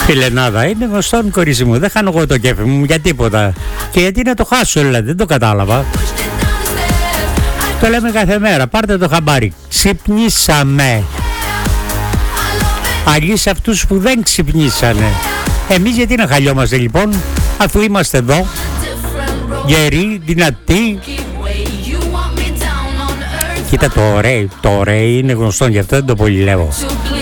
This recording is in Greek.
Φιλενάδα, είναι γνωστόν κορίτσι μου. Δεν χάνω εγώ το κέφι μου για τίποτα. Και γιατί να το χάσω, δηλαδή, δεν το κατάλαβα. Το λέμε κάθε μέρα, πάρτε το χαμπάρι. Ξυπνήσαμε. Αλλοί σε αυτούς που δεν ξυπνήσανε. Εμείς γιατί να χαλιόμαστε λοιπόν, αφού είμαστε εδώ, γεροί, δυνατοί. Κοίτα το ωραίο είναι γνωστό, γι' αυτό δεν το πολύ λέω.